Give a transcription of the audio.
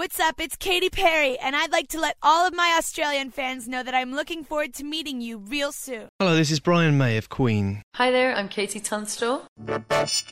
what's up? It's Katy Perry, and I'd like to let all of my Australian fans know that I'm looking forward to meeting you real soon. Hello, this is Brian May of Queen. Hi there, I'm Katie Tunstall. The best